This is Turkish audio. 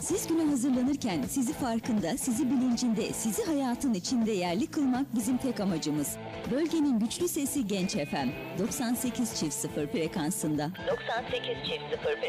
Siz güne hazırlanırken sizi farkında, sizi bilincinde, sizi hayatın içinde yerli kılmak bizim tek amacımız. Bölgenin güçlü sesi Genç FM 98.0 frekansında. 98.0